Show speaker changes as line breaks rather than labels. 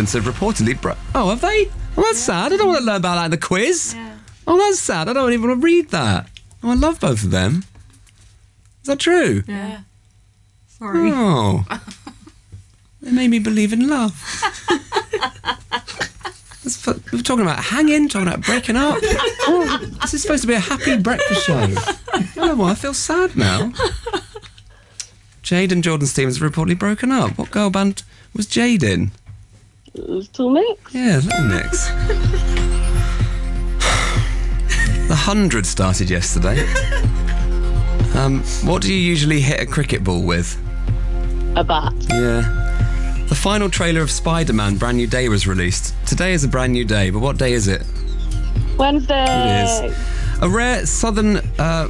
Stevens have reportedly Oh, have they? Oh, that's sad. I don't want to learn about that in the quiz.
Yeah.
Oh, that's sad. I don't even want to read that. Oh, I love both of them. Is that true?
Yeah. Sorry.
Oh. They made me believe in love. We're talking about hanging, talking about breaking up. This is supposed to be a happy breakfast show. Oh, well, I feel sad now. Jade and Jordan Stevens have reportedly broken up. What girl band was Jade in?
Little Mix.
Yeah, Little Mix. The 100 started yesterday. What do you usually hit a cricket ball with?
A bat.
Yeah. The final trailer of Spider-Man Brand New Day was released. Today is a brand new day, but what day is it?
Wednesday.
It is. A rare southern